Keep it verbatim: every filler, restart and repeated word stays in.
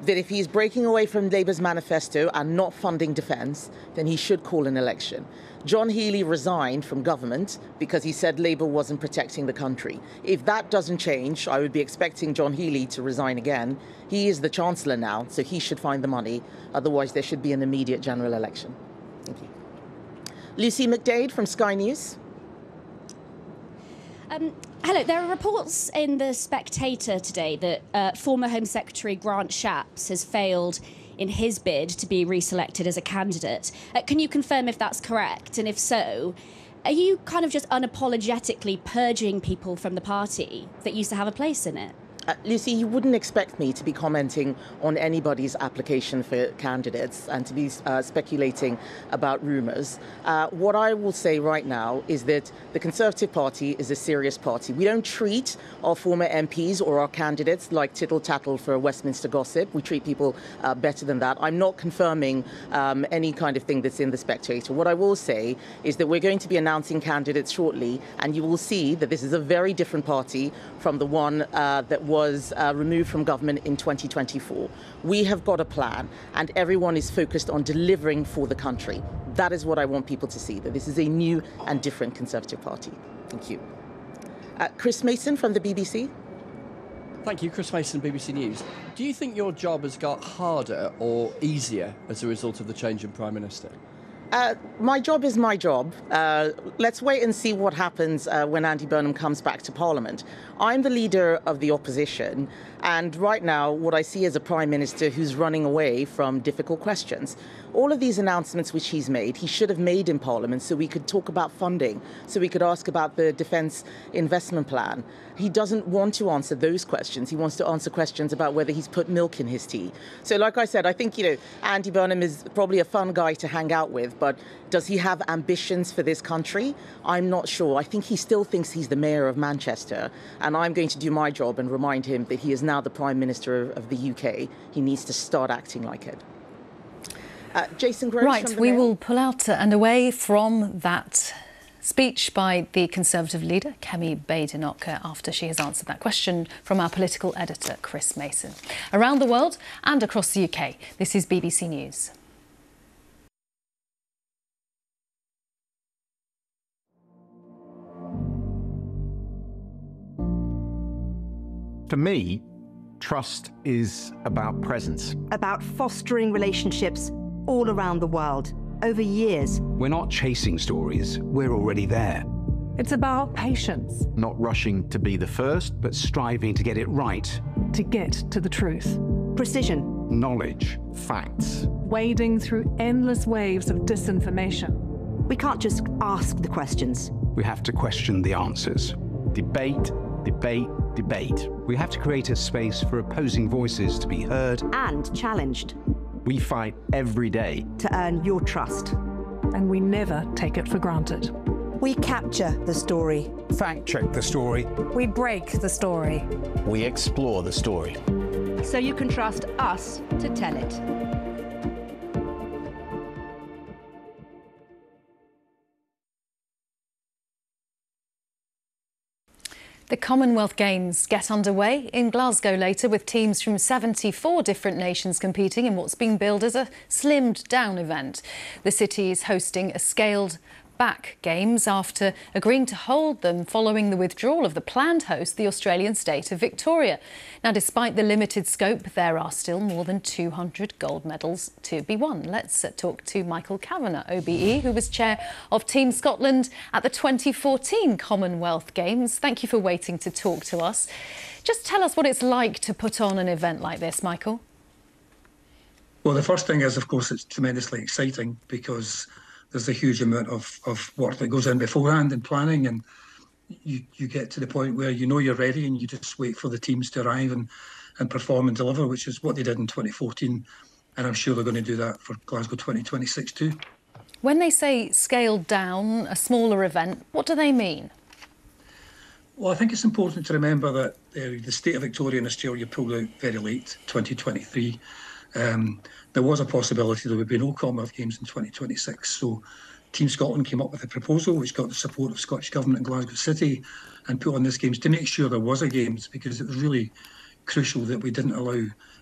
that if he's breaking away from Labour's manifesto and not funding defence, then he should call an election. John Healey resigned from government because he said Labour wasn't protecting the country. If that doesn't change, I would be expecting John Healey to resign again. He is the Chancellor now, so he should find the money. Otherwise, there should be an immediate general election. Thank you. Lucy McDade from Sky News. Um, hello. There are reports in The Spectator today that uh, former Home Secretary Grant Shapps has failed in his bid to be reselected as a candidate. Uh, can you confirm if that's correct? And if so, are you kind of just unapologetically purging people from the party that used to have a place in it? Uh, Lucy, you wouldn't expect me to be commenting on anybody's application for candidates and to be uh, speculating about rumours. Uh, what I will say right now is that the Conservative Party is a serious party. We don't treat our former M Ps or our candidates like tittle-tattle for Westminster gossip. We treat people uh, better than that. I'm not confirming um, any kind of thing that's in The Spectator. What I will say is that we're going to be announcing candidates shortly, and you will see that this is a very different party from the one uh, that was uh, removed from government in twenty twenty-four. We have got a plan, and everyone is focused on delivering for the country. That is what I want people to see, that this is a new and different Conservative Party. Thank you. Uh, Chris Mason from the B B C. Thank you, Chris Mason, B B C News. Do you think your job has got harder or easier as a result of the change in Prime Minister? Uh, my job is my job. Uh, let's wait and see what happens uh, when Andy Burnham comes back to Parliament. I'm the leader of the opposition, and right now what I see is a Prime Minister who's running away from difficult questions. All of these announcements which he's made, he should have made in Parliament so we could talk about funding, so we could ask about the Defence Investment Plan. He doesn't want to answer those questions. He wants to answer questions about whether he's put milk in his tea. So like I said, I think, you know, Andy Burnham is probably a fun guy to hang out with, but does he have ambitions for this country? I'm not sure. I think he still thinks he's the mayor of Manchester, and I'm going to do my job and remind him that he is now the Prime Minister of the U K. He needs to start acting like it. Uh, Jason Gross. Right, from the we Mail. will pull out and away from that speech by the Conservative leader, Kemi Badenoch, after she has answered that question from our political editor, Chris Mason. Around the world and across the U K, this is B B C News. For me, trust is about presence. About fostering relationships all around the world, over years. We're not chasing stories, we're already there. It's about patience. Not rushing to be the first, but striving to get it right. To get to the truth. Precision. Knowledge, facts. Wading through endless waves of disinformation. We can't just ask the questions. We have to question the answers. Debate, debate, debate. We have to create a space for opposing voices to be heard and challenged. We fight every day to earn your trust. And we never take it for granted. We capture the story. Fact check the story. We break the story. We explore the story. So you can trust us to tell it. The Commonwealth Games get underway in Glasgow later, with teams from seventy-four different nations competing in what's being billed as a slimmed-down event. The city is hosting a scaled-back Games after agreeing to hold them following the withdrawal of the planned host, the Australian state of Victoria. Now, despite the limited scope, there are still more than two hundred gold medals to be won. Let's talk to Michael Kavanagh, O B E, who was chair of Team Scotland at the twenty fourteen Commonwealth Games. Thank you for waiting to talk to us. Just tell us what it's like to put on an event like this, Michael. Well, the first thing is, of course, it's tremendously exciting because there's a huge amount of, of work that goes in beforehand in planning, and you, you get to the point where you know you're ready and you just wait for the teams to arrive and, and perform and deliver, which is what they did in twenty fourteen. And I'm sure they're going to do that for Glasgow twenty twenty-six too. When they say scaled down, a smaller event, what do they mean? Well, I think it's important to remember that uh, the state of Victoria and Australia pulled out very late, twenty twenty-three. Um, there was a possibility there would be no Commonwealth Games in twenty twenty-six. So Team Scotland came up with a proposal which got the support of Scottish Government and Glasgow City and put on this Games to make sure there was a Games, because it was really crucial that we didn't allow